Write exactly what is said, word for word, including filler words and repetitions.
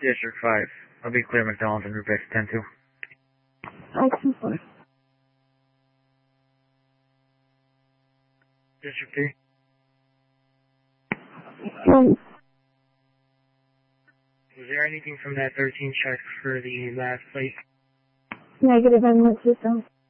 District five. I'll be clear McDonald's and Rupex ten two. Action four. District three. Um, Was there anything from that thirteen check for the last plate? negative, I'm not system.